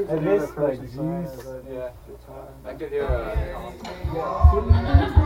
It is like juice. Yeah. I could hear